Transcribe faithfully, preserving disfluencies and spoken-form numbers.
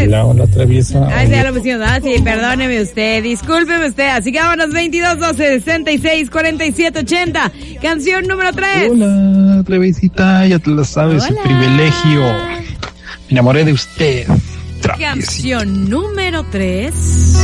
Hola, hola, traviesa. Ah, ya lo pusimos. Ah, sí, perdóneme usted, discúlpeme usted. Así que vámonos, veintidós, doce, sesenta y seis, cuarenta y siete, ochenta. Canción número tres. Hola, traviesita, ya te lo sabes, Hola. el privilegio. Me enamoré de usted, traviesita. Canción número tres.